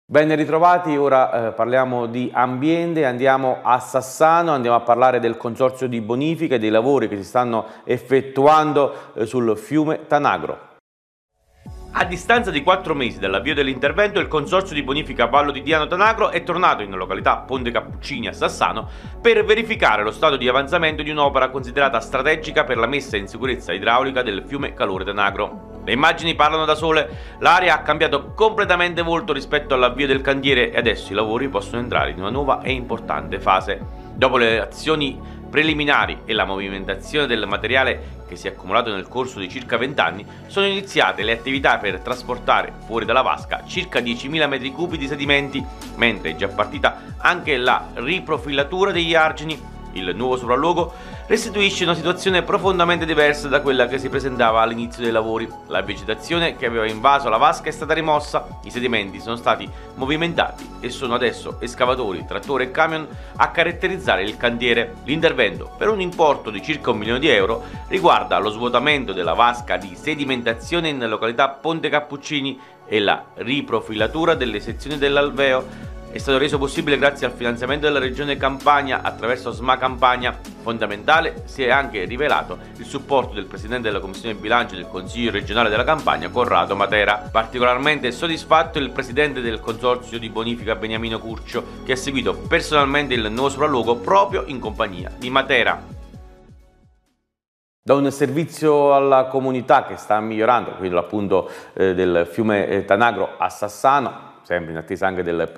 Ben ritrovati, ora parliamo di ambiente, andiamo a Sassano, andiamo a parlare del consorzio di bonifica e dei lavori che si stanno effettuando sul fiume Tanagro. A distanza di 4 mesi dall'avvio dell'intervento, il consorzio di bonifica Vallo di Diano Tanagro è tornato in località Ponte Cappuccini a Sassano per verificare lo stato di avanzamento di un'opera considerata strategica per la messa in sicurezza idraulica del fiume Calore Tanagro. Le immagini parlano da sole, l'area ha cambiato completamente volto rispetto all'avvio del cantiere e adesso i lavori possono entrare in una nuova e importante fase. Dopo le azioni preliminari e la movimentazione del materiale che si è accumulato nel corso di circa 20 anni, sono iniziate le attività per trasportare fuori dalla vasca circa 10.000 metri cubi di sedimenti, mentre è già partita anche la riprofilatura degli argini. Il nuovo sopralluogo restituisce una situazione profondamente diversa da quella che si presentava all'inizio dei lavori. La vegetazione che aveva invaso la vasca è stata rimossa, i sedimenti sono stati movimentati e sono adesso escavatori, trattori e camion a caratterizzare il cantiere. L'intervento, per un importo di circa 1 milione di euro, riguarda lo svuotamento della vasca di sedimentazione in località Ponte Cappuccini e la riprofilatura delle sezioni dell'alveo. È stato reso possibile grazie al finanziamento della Regione Campania attraverso SMA Campania. Fondamentale si è anche rivelato il supporto del Presidente della Commissione Bilancio del Consiglio regionale della Campania, Corrado Matera. Particolarmente soddisfatto il Presidente del Consorzio di bonifica Beniamino Curcio, che ha seguito personalmente il nuovo sopralluogo proprio in compagnia di Matera. Da un servizio alla comunità che sta migliorando, quello appunto del fiume Tanagro a Sassano, sempre in attesa anche del